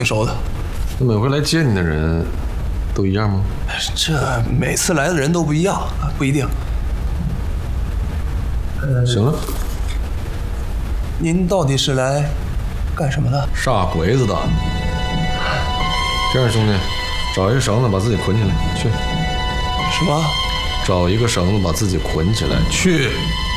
熟的。 那每回来接你的人都一样吗？ 这每次来的人都不一样，不一定。 行了， 您到底是来干什么的？ 杀鬼子的。这样，兄弟，找一个绳子把自己捆起来，去。 什么？ 找一个绳子把自己捆起来，去。